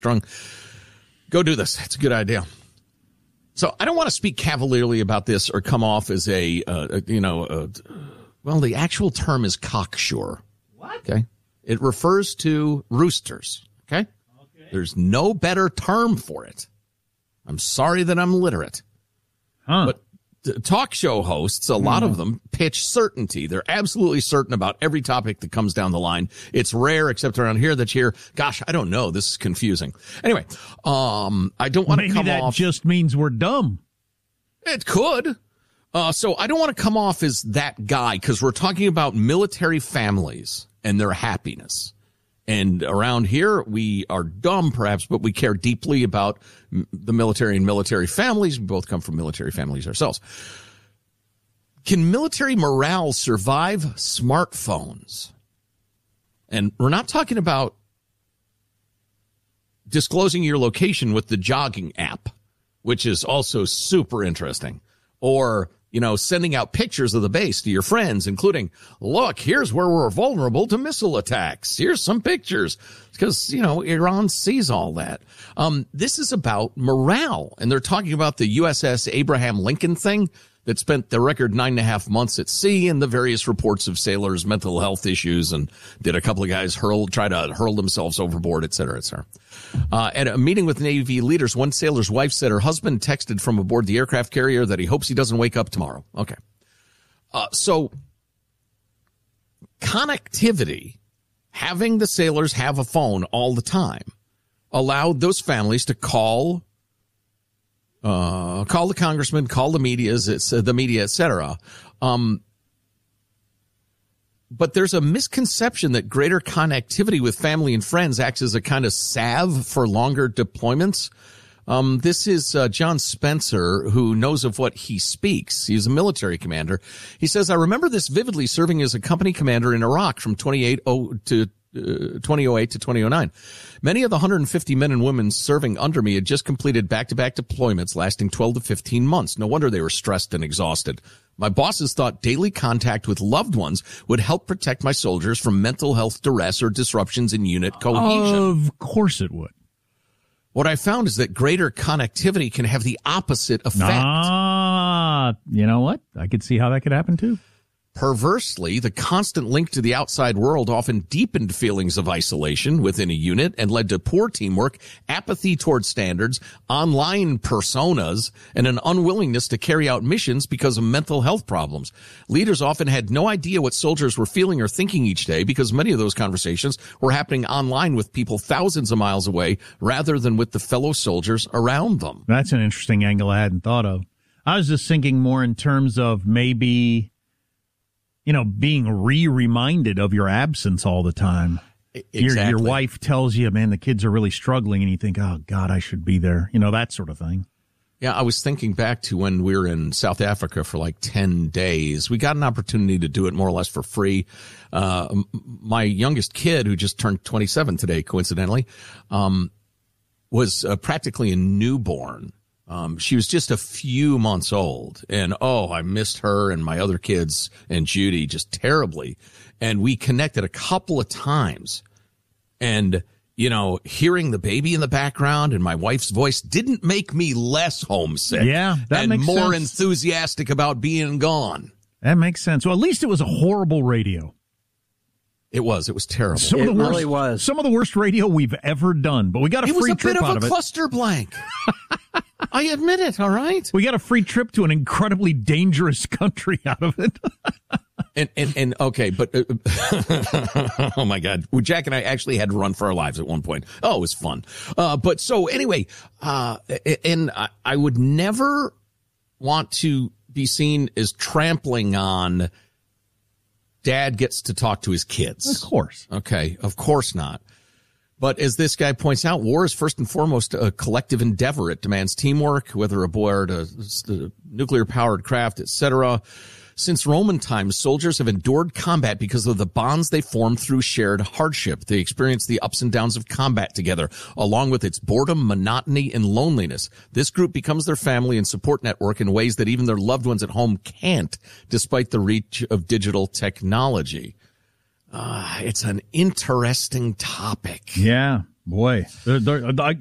strung. Go do this. It's a good idea. So I don't want to speak cavalierly about this or come off as well, the actual term is cocksure. What? Okay. It refers to roosters. Okay. There's no better term for it. I'm sorry that I'm illiterate. But talk show hosts, a lot of them pitch certainty. They're absolutely certain about every topic that comes down the line. It's rare, except around here, that you hear, gosh, I don't know. This is confusing. Anyway, I don't want to come off. Maybe that just means we're dumb. It could. So I don't want to come off as that guy, because we're talking about military families and their happiness. And around here, we are dumb, perhaps, but we care deeply about the military and military families. We both come from military families ourselves. Can military morale survive smartphones? And we're not talking about disclosing your location with the jogging app, which is also super interesting, or sending out pictures of the base to your friends, including, look, here's where we're vulnerable to missile attacks. Here's some pictures, because, Iran sees all that. This is about morale, and they're talking about the USS Abraham Lincoln thing that spent the record 9.5 months at sea, and the various reports of sailors' mental health issues, and did a couple of guys try to hurl themselves overboard, et cetera, et cetera. At a meeting with Navy leaders, one sailor's wife said her husband texted from aboard the aircraft carrier that he hopes he doesn't wake up tomorrow. Okay. So connectivity, having the sailors have a phone all the time, allowed those families to call the congressman, call the media, et cetera. But there's a misconception that greater connectivity with family and friends acts as a kind of salve for longer deployments. This is John Spencer, who knows of what he speaks. He's a military commander. He says, I remember this vividly, serving as a company commander in Iraq from 2008 to 2009. Many of the 150 men and women serving under me had just completed back-to-back deployments lasting 12 to 15 months. No wonder they were stressed and exhausted. My bosses thought daily contact with loved ones would help protect my soldiers from mental health duress or disruptions in unit cohesion. Of course it would. What I found is that greater connectivity can have the opposite effect. You know what? I could see how that could happen too. Perversely, the constant link to the outside world often deepened feelings of isolation within a unit and led to poor teamwork, apathy toward standards, online personas, and an unwillingness to carry out missions because of mental health problems. Leaders often had no idea what soldiers were feeling or thinking each day because many of those conversations were happening online with people thousands of miles away rather than with the fellow soldiers around them. That's an interesting angle I hadn't thought of. I was just thinking more in terms of maybe, being reminded of your absence all the time. Exactly. Your wife tells you, man, the kids are really struggling, and you think, oh, God, I should be there. That sort of thing. Yeah, I was thinking back to when we were in South Africa for like 10 days. We got an opportunity to do it more or less for free. My youngest kid, who just turned 27 today, coincidentally, was practically a newborn. She was just a few months old, and I missed her and my other kids and Judy just terribly. And we connected a couple of times, and, hearing the baby in the background and my wife's voice didn't make me less homesick. Yeah, that makes sense. And more enthusiastic about being gone. That makes sense. Well, at least it was a horrible radio. It was terrible. It really was. Some of the worst radio we've ever done, but we got a free trip out of it. It was a bit of a cluster blank. I admit it, all right? We got a free trip to an incredibly dangerous country out of it. And okay, but oh my God, Jack and I actually had to run for our lives at one point. Oh, it was fun. But so anyway, and I would never want to be seen as trampling on Dad gets to talk to his kids. Of course. Okay, of course not. But as this guy points out, war is first and foremost a collective endeavor. It demands teamwork, whether aboard a nuclear-powered craft, etc. Since Roman times, soldiers have endured combat because of the bonds they form through shared hardship. They experience the ups and downs of combat together, along with its boredom, monotony, and loneliness. This group becomes their family and support network in ways that even their loved ones at home can't, despite the reach of digital technology. It's an interesting topic. Yeah. Boy,